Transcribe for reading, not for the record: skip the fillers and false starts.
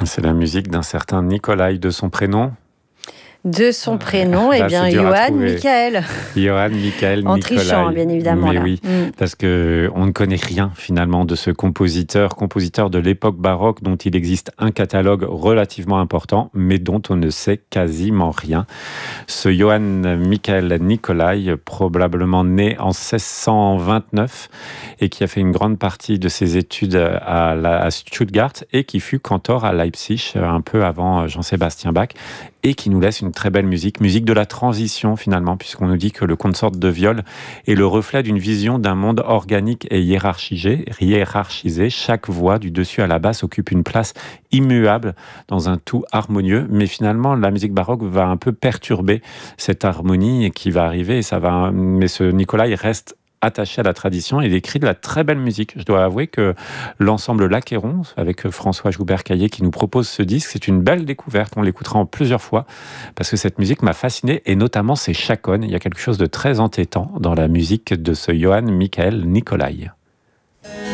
C'est la musique d'un certain Nikolai, de son prénom. De son prénom, eh bien, Johann Michael. Johann Michael En Nicolai. trichant, bien évidemment. Mais là. oui, parce qu'on ne connaît rien finalement de ce compositeur de l'époque baroque dont il existe un catalogue relativement important, mais dont on ne sait quasiment rien. Ce Johann Michael Nicolai, probablement né en 1629 et qui a fait une grande partie de ses études à Stuttgart et qui fut cantor à Leipzig un peu avant Jean-Sébastien Bach, et qui nous laisse une très belle musique de la transition finalement, puisqu'on nous dit que le consort de viol est le reflet d'une vision d'un monde organique et hiérarchisé. Chaque voix du dessus à la basse occupe une place immuable dans un tout harmonieux, mais finalement la musique baroque va un peu perturber cette harmonie qui va arriver, mais ce Nicolai reste attaché à la tradition. Il écrit de la très belle musique. Je dois avouer que l'ensemble L'Achéron, avec François Joubert-Caillé qui nous propose ce disque, c'est une belle découverte. On l'écoutera en plusieurs fois parce que cette musique m'a fasciné, et notamment ses chaconnes. Il y a quelque chose de très entêtant dans la musique de ce Johann Michael Nicolai.